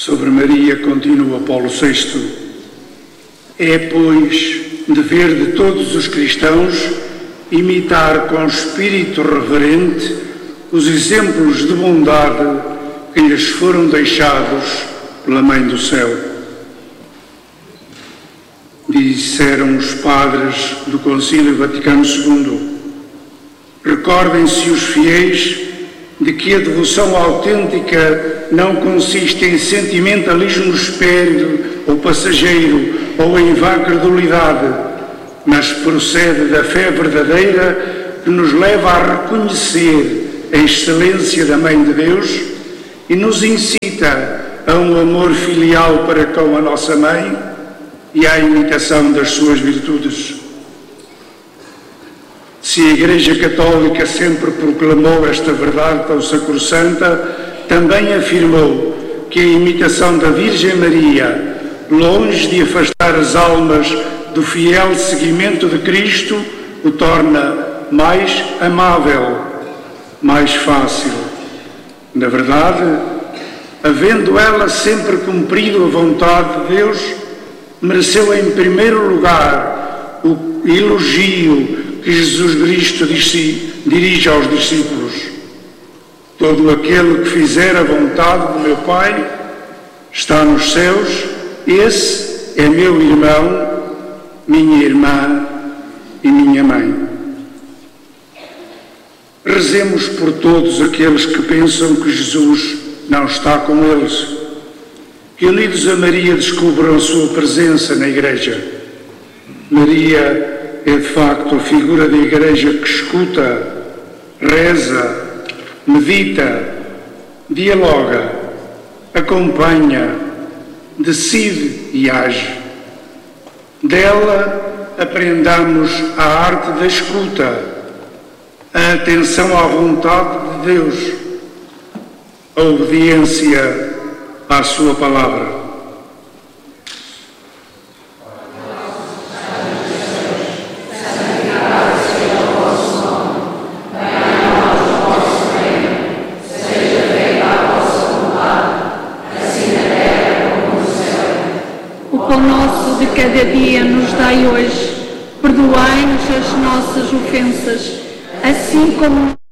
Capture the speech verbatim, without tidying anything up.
Sobre Maria, continua Paulo sexto, é, pois, dever de todos os cristãos imitar com espírito reverente os exemplos de bondade que lhes foram deixados pela Mãe do Céu. Disseram os padres do Concílio Vaticano segundo, recordem-se os fiéis de que a devoção autêntica não consiste em sentimentalismo espérito ou passageiro ou em vã credulidade, mas procede da fé verdadeira que nos leva a reconhecer a excelência da Mãe de Deus e nos incita a um amor filial para com a nossa Mãe e à imitação das suas virtudes. Se a Igreja Católica sempre proclamou esta verdade tão sacrossanta, também afirmou que a imitação da Virgem Maria, longe de afastar as almas do fiel seguimento de Cristo, o torna mais amável, mais fácil. Na verdade, havendo ela sempre cumprido a vontade de Deus, mereceu em primeiro lugar o elogio que Jesus Cristo dirige aos discípulos. Todo aquele que fizer a vontade do meu Pai está nos céus, esse é meu irmão, minha irmã e minha mãe. Rezemos por todos aqueles que pensam que Jesus não está com eles, que unidos a Maria descubram a sua presença na Igreja. Maria é de facto a figura da Igreja que escuta, reza, medita, dialoga, acompanha, decide e age. Dela aprendamos a arte da escuta, a atenção à vontade de Deus, a obediência à sua palavra. Cada dia nos dai hoje, perdoai-nos as nossas ofensas, assim como